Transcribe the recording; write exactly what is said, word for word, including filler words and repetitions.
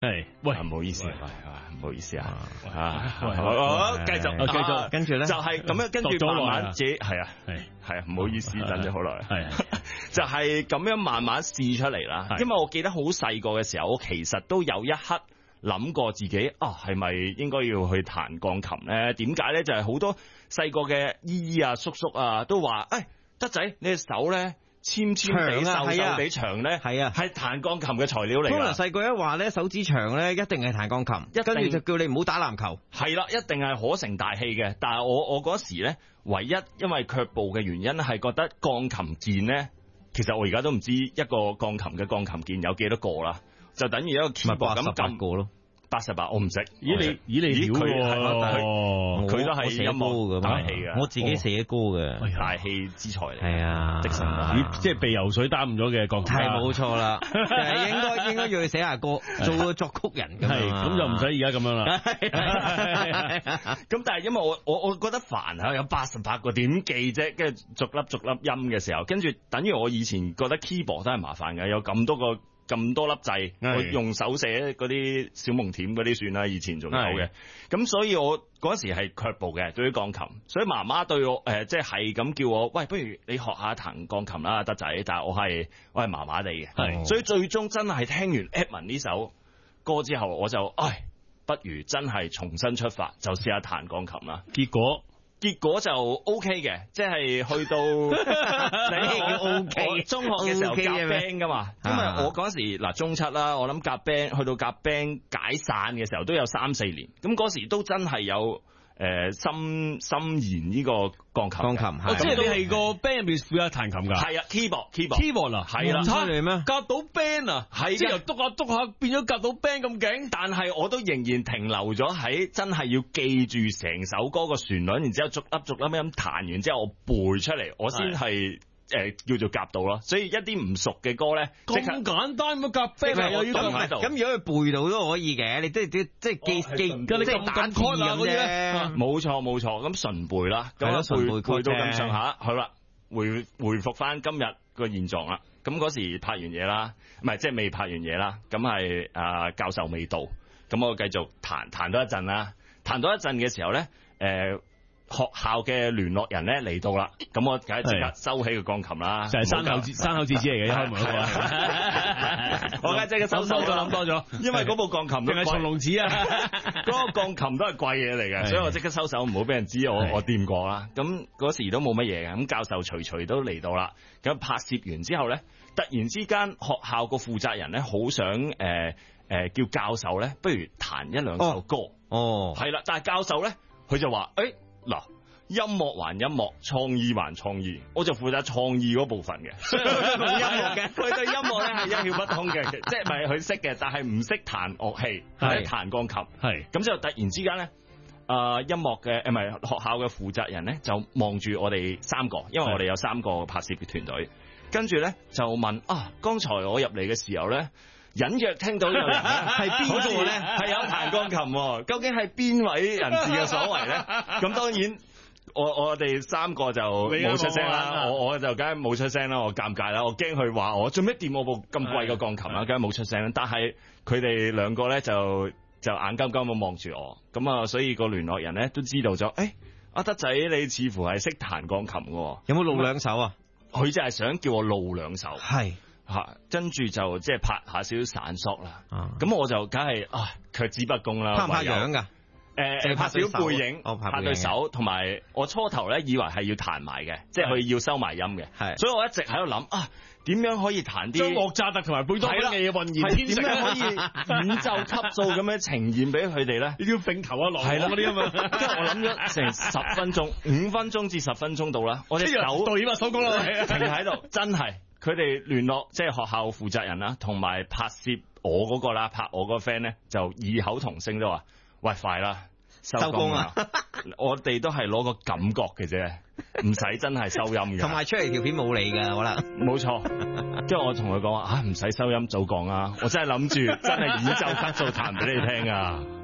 係，喂， 唔好意思，唔好意思啊，啊， 好， 繼續， 繼續， 跟住咧就係咁樣，跟住慢慢自己係啊， 係係啊，唔好意思，等咗好耐， 係， 就係咁樣慢慢試出嚟啦。因為我記得好細個嘅時候，我其實都有一刻諗過自己啊，係咪應該要去彈鋼琴咧？點解咧？就係好多細個嘅姨姨啊、叔叔啊都話，誒，德仔，你隻手咧。纖纖地瘦瘦地長咧，係啊，係彈鋼琴嘅材料嚟㗎。 通常細個一話咧手指長咧，一定係彈鋼琴，跟住就叫你唔好打籃球。 係啦，一定係可成大器嘅。但係我我嗰時咧，唯一因為卻步嘅原因係覺得鋼琴鍵咧，其實我而家都唔知一個鋼琴嘅鋼琴鍵有幾多個啦，就等於一個 keyboard 咁撳個咯。 八十八，我唔識。 咦你咦你佢喎， 佢都係音樂大戲嘅， 我自己寫歌嘅， 大戲之才嚟。 係啊， 的神咦，即係被游水耽誤咗嘅鋼琴家。 係冇錯啦，係應該應該要佢寫下歌，做個作曲人㗎嘛。 係，咁就唔使而家咁樣啦。 咁但係因為我我我覺得煩啊，有八十八個點記啫，跟住逐粒逐粒音嘅時候，跟住等於我以前覺得 keyboard 都係麻煩嘅，有咁多個。咁多粒掣，我用手寫嗰啲小蒙恬嗰啲算啦，以前仲有嘅。咁所以我嗰時係卻步嘅，對於鋼琴。所以媽媽對我誒，即係係咁叫我，喂，不如你學下彈鋼琴啦，德仔。但係我係我係麻麻地嘅，所以最終真係聽完 Edmond 呢首歌之後，我就唉，不如真係重新出發，就試下彈鋼琴啦。 結果。 結果就 O K 嘅，即係去到你叫 O K。中學嘅時候夾 band 噶嘛，因為我嗰時嗱中七啦，我諗夾 band 去到夾 band 解散嘅時候都有三四年，咁嗰時都真係有誒心心研呢個鋼琴。鋼琴， 我即係你係個 band 入面負責彈琴㗎。 係啊 ，keyboard keyboard keyboard 啊， 係啦， 犀利咩？ 夾到 band 啊， 係即係由篤下篤下變咗夾到 band 咁勁。 但係我都仍然停留咗喺真係要記住成首歌個旋律，然之後逐粒逐粒咁彈完之後我背出嚟，我先係誒叫做夾到咯。所以一啲唔熟嘅歌咧， 咁簡單咁夾 band 又要喺度。 咁如果佢背到都可以嘅，你即係即即係記記唔即係打字咁啫。 冇錯冇錯，咁純背啦，咁啊背背到咁上下，好啦，回回復翻今日個現狀啦。咁嗰時拍完嘢啦，唔係即係未拍完嘢啦，咁係啊教授未到，咁我繼續彈彈多一陣啦，彈多一陣嘅時候咧，誒、呃、學校嘅聯絡人咧嚟到啦，咁我梗係即刻收起個鋼琴啦， 就係山口山口智子嚟嘅，一開門嗰個， 我梗係即刻收收咗， 諗多咗， 因為嗰部鋼琴定係松龍子啊， 嗰個鋼琴都係貴嘢嚟嘅，所以我即刻收手，唔好俾人知我我掂過啦。咁嗰時都冇乜嘢嘅，咁教授隨隨都嚟到啦，咁拍攝完之後咧，突然之間學校個負責人咧好想誒誒、呃呃、叫教授咧，不如彈一兩首歌，哦，係啦，但係教授咧佢就話誒嗱。音樂還音樂，創意還創意，我就負責創意嗰部分嘅，所以佢冇音樂嘅，佢對音樂咧係一竅不通嘅，即係咪佢識嘅，但係唔識彈樂器，係彈鋼琴，係咁就突然之間咧，啊、呃、音樂嘅誒唔係學校嘅負責人咧就望住我哋三個，因為我哋有三個拍攝嘅團隊，跟住咧就問啊，剛才我入嚟嘅時候咧。隱約聽到有人係邊個咧？係有彈鋼琴，究竟係邊位人士嘅所為咧？咁當然，我我哋三個就冇出聲啦。我我就梗係冇出聲啦。我尷尬啦，我驚佢話我做咩掂我部咁貴嘅鋼琴啦，梗係冇出聲。但係佢哋兩個咧就就眼金金咁望住我，咁啊，所以個聯絡人咧都知道咗。誒，阿德仔你似乎係識彈鋼琴嘅， 有冇露兩手啊？ 佢就係想叫我露兩手， 係。 吓，跟住就即係拍下少少散索啦。咁、啊、我就梗係啊，卻之不恭啦。 拍唔拍樣噶？誒、 呃，拍少背影， 哦、拍， 拍對手，同埋我初頭咧以為係要彈埋嘅，即係佢要收埋音嘅。係，所以我一直喺度諗啊，點樣可以彈啲將莫扎特同埋貝多芬嘅嘢渾然天成， 點樣可以演奏級數咁樣呈現俾佢哋咧？ 你要揈頭啊，落嗰啲啊嘛。 跟住我諗咗成十分鐘、五分鐘至十分鐘到啦，我隻手導演啊，收工啦， 停喺度，真係。佢哋聯絡即係學校負責人啦，同埋拍攝我嗰個啦，拍我嗰個 friend 咧就異口同聲都話：喂，快啦，收工啦！我哋都係攞個感覺嘅啫，唔使真係收音嘅。 同埋出嚟條片冇你㗎，可能冇錯。跟住我同佢講話：啊，唔使收音，早講啊！我真係諗住真係演奏級數彈俾你聽啊！